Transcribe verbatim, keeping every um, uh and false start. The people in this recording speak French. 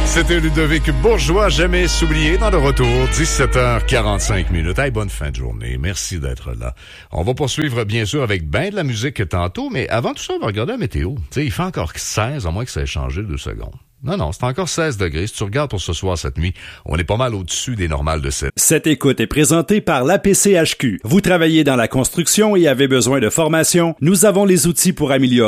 C'était Ludovic Bourgeois, jamais oublié, dans le retour, dix-sept heures quarante-cinq minutes. Hey, bonne fin de journée. Merci d'être là. On va poursuivre, bien sûr, avec ben de la musique tantôt, mais avant tout ça, on va regarder la météo. Tu sais, il fait encore seize, à moins que ça ait changé deux secondes. Non, non, c'est encore seize degrés. Si tu regardes pour ce soir, cette nuit, on est pas mal au-dessus des normales de sept. Cette écoute est présentée par l'A P C H Q. Vous travaillez dans la construction et avez besoin de formation? Nous avons les outils pour améliorer